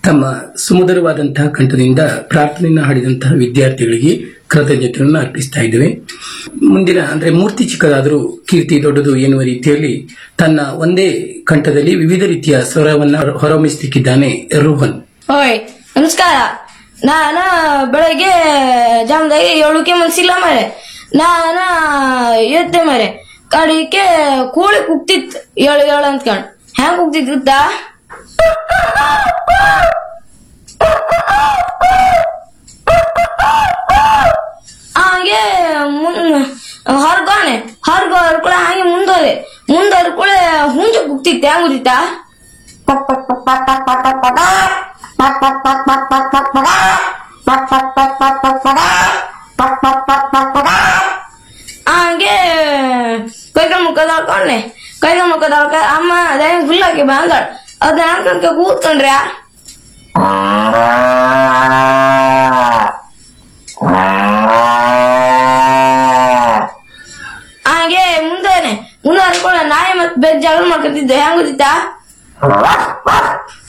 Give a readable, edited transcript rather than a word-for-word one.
ತಮ್ಮ ಸುಮಧುರವಾದಂತಹ ಕಂಠದಿಂದ ಪ್ರಾರ್ಥನೆಯನ್ನು ಹಾಡಿದಂತಹ ವಿದ್ಯಾರ್ಥಿಗಳಿಗೆ ಕೃತಜ್ಞತೆಯನ್ನು ಅರ್ಪಿಸ್ತಾ ಇದ್ದೇವೆ. ಮುಂದಿನ ಅಂದ್ರೆ ಮೂರ್ತಿ ಚಿಕ್ಕದಾದರೂ ಕೀರ್ತಿ ದೊಡ್ಡದು ಎನ್ನುವ ರೀತಿಯಲ್ಲಿ ತನ್ನ ಒಂದೇ ಕಂಠದಲ್ಲಿ ವಿವಿಧ ರೀತಿಯ ಸ್ವರವನ್ನ ಹೊರಹೊಮ್ಮಿಸುತ್ತಿದ್ದಾನೆ ರೋಹನ್. ಓಯ್ ನಮಸ್ಕಾರ. ನಾನ ಬೆಳಗ್ಗೆ ಜಾಮದಾಗಿ 7ಕ್ಕೆ ಮನ್ಸಿಲ್ಲ ಮಾರೆ. ನಾನ ಎದ್ದೆ ಮಾರೆ. ಕಡಿಕೆ ಕೋಳಿ ಕುಗ್ತಿತ್ತು ಏಳು ಅಂತ್ಕೊಂಡು. ಹೆಂಗ್ ಕುಗ್ತಿತ್ತು ಗೊತ್ತಾ? ಹಾಗೆ ಹೊರಗೋಣೆ ಕೂಡ ಹಾಗೆ ಮುಂದೋದ್ರೆ ಕೂಡ ಹುಂಜ ಕುಗ್ತಿತ್ತು. ಹೆಂಗ್ ಗೊತ್ತಿತ್ತಾ? ಹಾಗೆ ಕೈಗಳ ಮುಖ ತೊಳ್ಕೊಂಡೆ ಅಮ್ಮ ಅದೇ ಹುಲ್ಲಾಕಿ ಬಂದಾಳ. ಅದನ್ನ ಹಾಕೊಂಡ್ಕೆ ಕೂತ್ಕೊಂಡ್ರೆ ಹಾಗೆ ಮುಂದೆ ಕೂಡ ನಾಯಿ ಮತ್ತೆ ಬೇರೆ ಜಗಳ ಮಾಡ್ಕೊತಿದ್ದೆ. ಹೆಂಗ್ ಗೊತ್ತಿತ್ತಾ?